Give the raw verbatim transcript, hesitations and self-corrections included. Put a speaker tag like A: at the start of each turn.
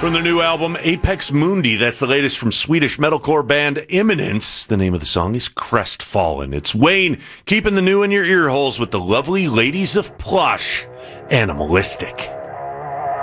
A: From their new album, Apex Mundi, that's the latest from Swedish metalcore band Imminence. The name of the song is Crestfallen. It's Wayne keeping the new in your ear holes with the lovely Ladies of Plush, Animalistic.